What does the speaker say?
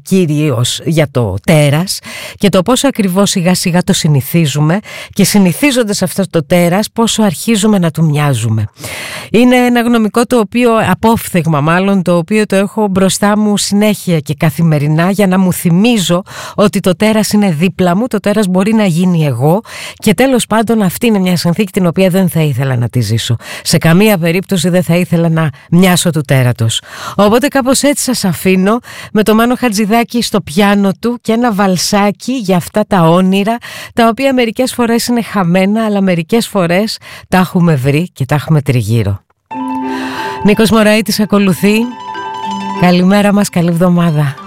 κυρίως για το τέρας και το πόσο ακριβώς σιγά σιγά το συνηθίζουμε και συνηθίζοντας αυτό το τέρας πόσο αρχίζουμε να του μοιάζουμε. Είναι ένα γνωμικό το οποίο, απόφθεγμα μάλλον, το οποίο το έχω μπροστά μου συνέχεια και καθημερινά για να μου θυμίζω ότι το τέρας είναι δίπλα μου, το τέρας μπορεί να γίνει εγώ και τέλος πάντων αυτή είναι μια συνθήκη την οποία δεν θα ήθελα να τη ζήσω. Σε καμία περίπτωση δεν θα ήθελα να μοιάσω του τέρατος. Οπότε κάπως έτσι σας αφήνω με το Μάνο Χατζηδάκη στο πιάνο του και ένα βαλσάκι για αυτά τα όνειρα τα οποία μερικές φορές είναι χαμένα αλλά μερικές φορές τα έχουμε βρει και τα έχουμε τριγύρω. Νίκος Μωραΐτης ακολουθεί. Καλημέρα μας, καλή εβδομάδα.